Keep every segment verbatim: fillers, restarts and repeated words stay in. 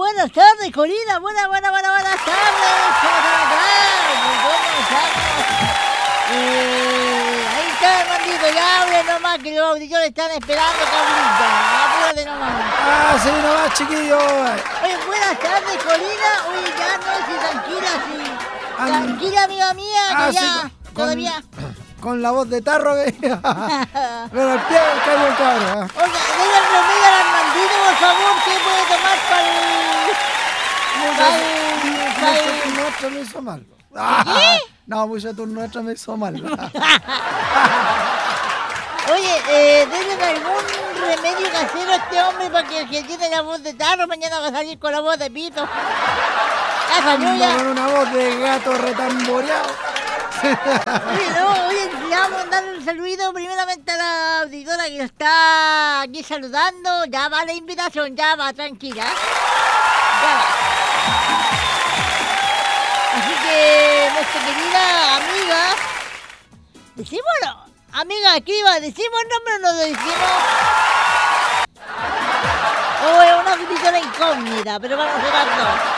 buenas tardes, Corina. Buenas, buenas, buenas, buenas tardes. ¿Cómo están? ¿Cómo estamos? Eh, ahí está, Armandito. Ya abre nomás, que los auditores están esperando, cabrita. Apúrate nomás. Ah, sí, nomás, chiquillo. Oye, buenas tardes, Corina. Oye, ya no, si tranquila, sí. Am- Tranquila, amiga mía, que Ah, ya sí, con- todavía... Con la voz de tarro que... Pero al pie del cañón, cabrón. ¿eh? Oiga, denle el remedio al Armandito, por favor, ¿qué puede tomar para el... para el... Mucho turno extra me hizo mal. ¿Qué? No, mucho turno extra me hizo mal. Oye, eh, denle algún remedio casero a este hombre para que el que tiene la voz de tarro mañana va a salir con la voz de pito. Ya salió Anda ya. con una voz de gato retamboreado. Oye, no, oye, le vamos a mandar un saludito primeramente a la auditora que nos está aquí saludando. Ya va la invitación, ya va, tranquila. Ya va. Así que nuestra querida amiga, decimos, no, amiga, escriba, decimos el nombre o no lo decimos. O es una auditora incógnita, pero vamos a sacarlo.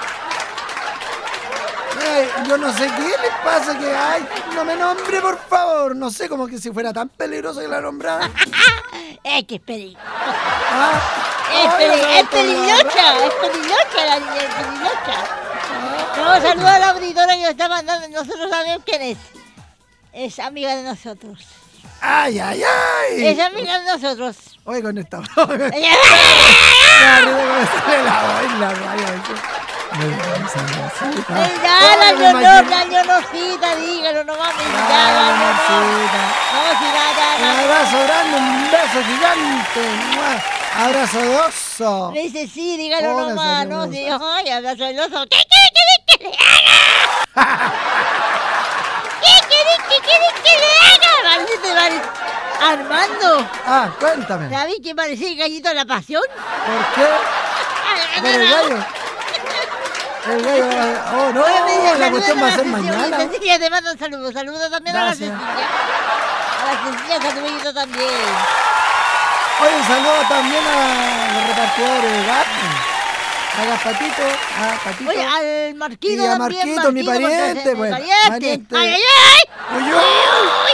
Ay, yo no sé qué les pasa, que ay, no me nombre, por favor. No sé, como que si fuera tan peligroso que la nombrara. Es que es peligrosa. Ah, Es, ay, peli- no es sé, peligrosa, es peligrosa la niña, es peligrosa. No, saludos a la auditora que nos está mandando, nosotros sabemos quién es. Es amiga de nosotros. Ay, ay, ay. Es amiga de nosotros. Oye, con esta. Ella- Ya, arriba como me sale la voz y la radio. Ay, ya, la Leonor, la Leonorcita, dígalo nomás, ya, Ya, la la Leonor. Leonorcita. No, si ya, ya, Un ya. abrazo grande, un beso gigante. ¡Mua! Abrazo de oso. Le dice sí, dígalo Oh, me nomás, salió no, un sí, ay, abrazo del oso. ¿Qué quiere que le haga? ¿Qué quiere que quiere que le haga? Maldito, maldito. Armando, Ah, cuéntame. ¿sabes que parecía el gallito de la pasión? ¿Por qué? ¿Por el gallo? El gallo. Oh, no, Oye, me dice, la saluda cuestión a va a la ser Cecilia, mañana. Cecilia, te mando un saludo. Saludos también Gracias. a la Cecilia. A la Cecilia, saludito también. Oye, un saludo también a los repartidores de gato. A Gaspatito, a Patito. Oye, al Marquito Y a también. Marquito, mi porque pariente, se- mi pues, pariente. pariente. ¡Ay, ay, ay! Uy, uy.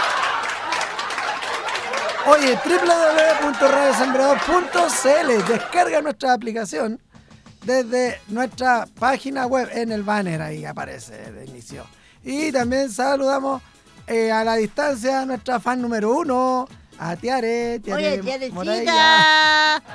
Oye, doble u doble u doble u punto radio sembrador punto c l. Descarga nuestra aplicación desde nuestra página web. En el banner ahí aparece de inicio. Y también saludamos eh, a la distancia a nuestra fan número uno, a Tiare, Tiare Oye, Morella. Tiarecita,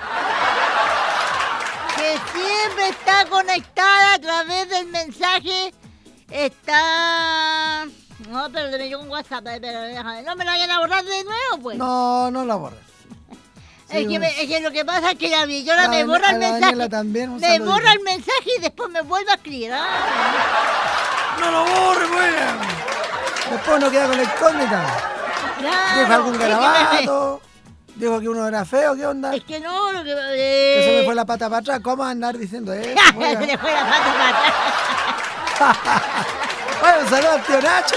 que siempre está conectada a través del mensaje, está... No, pero me llegó un WhatsApp, pero déjame, no me la vayan a borrar de nuevo, pues. No, no la borres. Es, Sí, que me- es que lo que pasa es que la Villora A me Dan- borra a el Daniela mensaje, también, un me saludito. borra el mensaje y después me vuelve a escribir. Ah, ¡No lo borres, pues! Después no queda con la incógnita. claro, Dijo algún es que me- garabato. Dijo que uno era feo, ¿qué onda? Es que no, lo que... Que se me Eh... fue la pata para atrás. ¿Cómo andar diciendo eso? se Oiga. le fue la pata para atrás. Oye, un saludo al tío Nacho.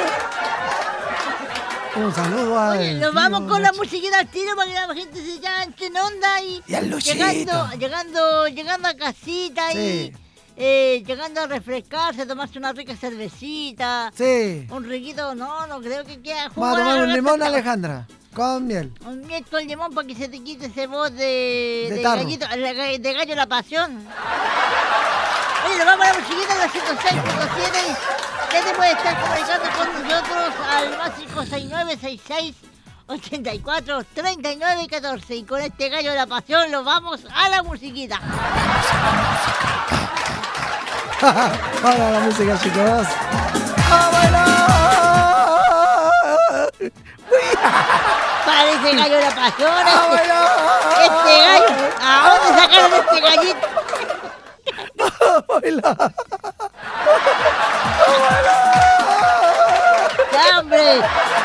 Un saludo al Oye, nos tío vamos con la Nacho. musiquita al tiro para que la gente se ya entre en onda y, Y al Luchito. llegando, llegando, llegando a casita Sí. y eh, llegando a refrescarse, tomarse una rica cervecita, Sí. un riquito, no, no creo que quede Vamos a tomar un limón, Alejandra. Con miel. Un miel con limón para que se te quite ese voz de, De de, tarro. gallito, de de gallo la pasión. Oye, nos vamos a la musiquita de la ciento seis punto siete. Ya te puedes estar comunicando con nosotros al más cinco seis nueve seis seis ochenta y cuatro treinta y nueve catorce. Y con este gallo de la pasión nos vamos a la musiquita. Vamos a la música, chicos. ¡A bailar! Parece gallo de la pasión. ¡A Este, bailar! este gallo. ¿A dónde sacaron este gallito? ¡A bailar! ¡Ya, hombre!